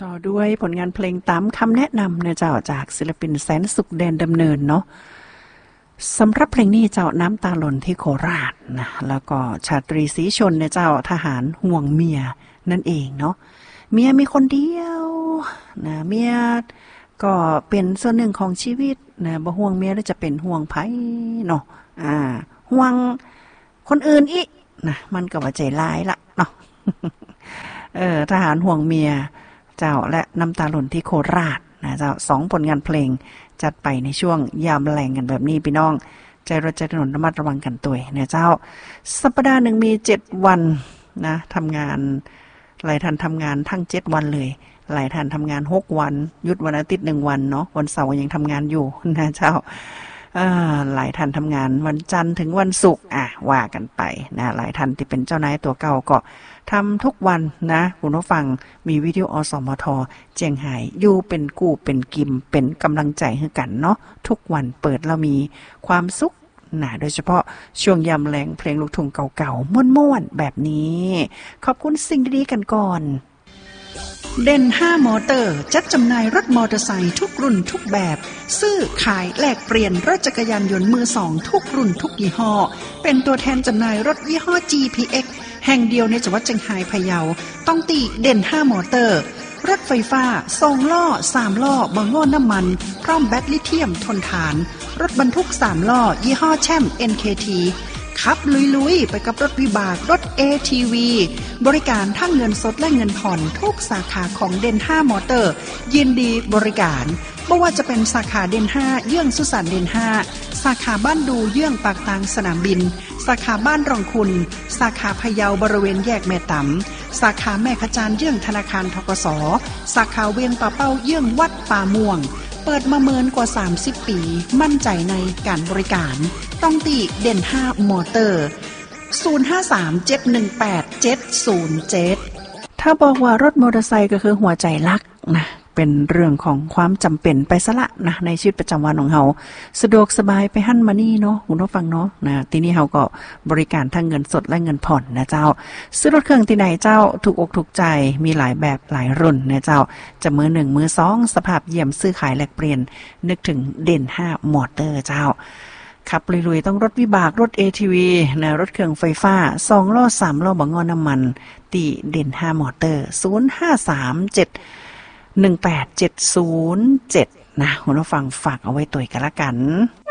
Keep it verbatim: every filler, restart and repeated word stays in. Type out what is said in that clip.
ต่อด้วยผลงานเพลงตามคำแนะนำนะเจ้าจากศิลปินแสนสุขแดนดำเนินเนาะสำหรับเพลงนี้เจ้าน้ำตาหล่นที่โคราชนะแล้วก็ชาตรีศรีชนเนี่ยเจ้าทหารห่วงเมียนั่นเองเนาะเมียมีคนเดียวนะเมียก็เป็นส่วนหนึ่งของชีวิตนะบ่ห่วงเมียแล้วจะเป็นห่วงไผเนาะอ่าห่วงคนอื่นอีกนะมันก็ว่าใจร้ายละเนาะ เออทหารห่วงเมียเจ้าและน้ำตาหล่นที่โคราชนะเจ้าสองผลงานเพลงจัดไปในช่วงยามแรงกันแบบนี้พี่น้องใจรถใจถนนระมัดระวังกันตัวนะเจ้าสัปดาห์หนึ่งมีเจ็ดวันนะทำงานหลายท่านทำงานทั้งเจ็ดวันเลยหลายท่านทำงานหกวันหยุดวันอาทิตย์หนึ่งวันเนาะวันเสาร์ยังทำงานอยู่นะเจ้าหลายท่านทำงานวันจันทร์ถึงวันศุกร์อ่ะว่ากันไปนะหลายท่านที่เป็นเจ้านายตัวเก่าก็ทำทุกวันนะคุณผู้ฟังมีวิทยุอสมทเจียงไฮ้อยู่เป็นกู้เป็นกิมเป็นกำลังใจให้กันเนาะทุกวันเปิดแล้วมีความสุขนะโดยเฉพาะช่วงยามแรงเพลงลูกทุ่งเก่าๆม่วนๆแบบนี้ขอบคุณสิ่งดีๆกันก่อนเด่นห้ามอเตอร์จัดจำหน่ายรถมอเตอร์ไซค์ทุกรุ่นทุกแบบซื้อขายแลกเปลี่ยนรถจักรยานยนต์มือสองทุกรุ่นทุกยี่ห้อเป็นตัวแทนจำหน่ายรถยี่ห้อ จี พี เอ็กซ์ แห่งเดียวในจังหวัดเชียงรายพะเยาต้องติเด่นห้ามอเตอร์รถไฟฟ้าสองล้อสามล้อบางล้อน้ำมันพร้อมแบตลิเธียมทนทานรถบรรทุกสามล้อยี่ห้อแชมป์ เอ็น เค ที ขับลุยๆไปกับรถวิบากรถ เอ ที วี บริการทั้งเงินสดและเงินผ่อนทุกสาขาของเด่นห้ามอเตอร์ยินดีบริการไม่ว่าจะเป็นสาขาเด่นห้าเยื่องสุสานเด่นห้าสาขาบ้านดูเยื่องปากทางสนามบินสาขาบ้านรองคุณสาขาพะเยาบริเวณแยกแม่ตำสาขาแม่ขจานเยื่องธนาคารธกสสาขาเวียงป่าเป้าเยื่องวัดป่าม่วงเปิดมาเมินกว่าสามสิบปีมั่นใจในการบริการต้องติเด่นห้ามอเตอร์ศูนย์ ห้า สาม เจ็ด หนึ่ง แปด เจ็ด ศูนย์ เจ็ดถ้าบอกว่ารถมอเตอร์ไซค์ก็คือหัวใจหลักนะเป็นเรื่องของความจำเป็นไปซะละนะในชีวิตประจำวันของเฮาสะดวกสบายไปหั่นมานี่เนาะคุณผู้ฟังเนาะนะทีนี้เฮาก็บริการทั้งเงินสดและเงินผ่อนนะเจ้าซื้อรถเครื่องที่ไหนเจ้าถูกอกถูกใจมีหลายแบบหลายรุ่นนะเจ้าจะมือหนึ่งมือสองสภาพเยี่ยมซื้อขายแลกเปลี่ยนนึกถึงเด่นห้ามอเตอร์เจ้าขับลุยๆต้องรถวิบากรถ เอ ที วี นะรถเครื่องไฟฟ้าสองล้อสามล้อบางงอน้ำมันตีเด่นห้ามอเตอร์ศูนย์ ห้า สาม เจ็ด หนึ่ง แปด เจ็ด ศูนย์ เจ็ดนะคุณผู้ฟังฝากเอาไว้ตัวกันละกัน